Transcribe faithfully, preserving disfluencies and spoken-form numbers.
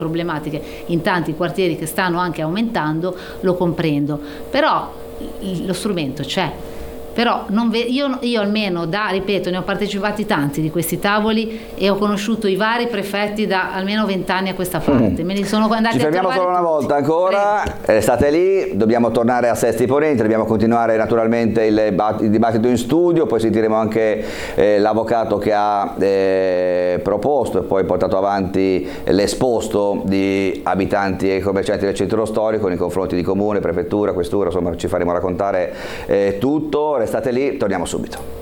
problematiche in tanti quartieri che stanno anche aumentando, lo comprendo, però lo strumento c'è. Però non ve- io, io almeno da, ripeto, ne ho partecipati tanti di questi tavoli e ho conosciuto i vari prefetti da almeno vent'anni a questa parte. Mm. Me li sono andati Ci fermiamo a solo una volta ancora, eh, state lì, dobbiamo tornare a Sesti Ponenti, dobbiamo continuare naturalmente il, il dibattito in studio, poi sentiremo anche eh, l'avvocato che ha eh, proposto e poi portato avanti l'esposto di abitanti e commercianti del centro storico nei confronti di comune, prefettura, questura, insomma ci faremo raccontare eh, tutto. Restate lì, torniamo subito.